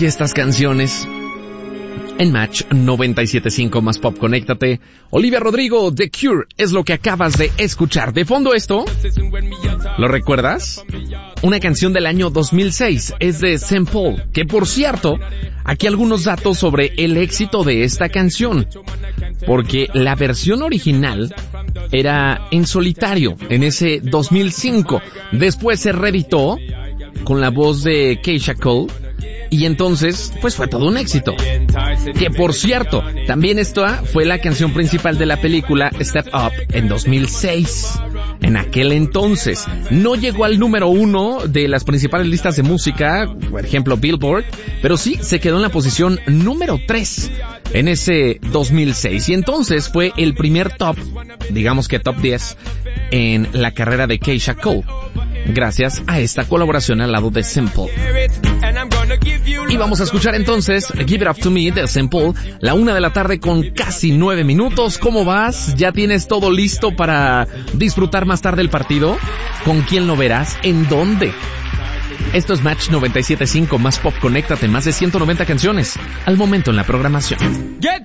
Oye estas canciones en Match 97.5 más Pop. Conéctate. Olivia Rodrigo, The Cure, es lo que acabas de escuchar. De fondo esto, ¿lo recuerdas? Una canción del año 2006, es de Saint Paul, que por cierto, aquí algunos datos sobre el éxito de esta canción, porque la versión original era en solitario en ese 2005, después se reeditó con la voz de Keisha Cole, y entonces, pues fue todo un éxito. Que por cierto, también esta fue la canción principal de la película Step Up en 2006. En aquel entonces, no llegó al número 1 de las principales listas de música, por ejemplo Billboard, pero sí se quedó en la posición número 3 en ese 2006. Y entonces fue el primer top, digamos que top 10, en la carrera de Keisha Cole, gracias a esta colaboración al lado de Simple. Y vamos a escuchar entonces Give It Up To Me de Simple, la 1 de la tarde con casi 9 minutos. ¿Cómo vas? ¿Ya tienes todo listo para disfrutar más tarde el partido? ¿Con quién lo verás? ¿En dónde? Esto es Match 97.5 más Pop. Conéctate, más de 190 canciones al momento en la programación.